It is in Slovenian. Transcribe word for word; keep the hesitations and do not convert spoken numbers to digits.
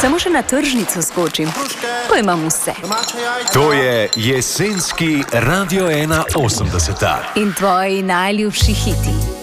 Samo še na tržnico skočim, ko imam vse. To je jesenski Radio ena osemdeseta. In tvoji najljubši hiti.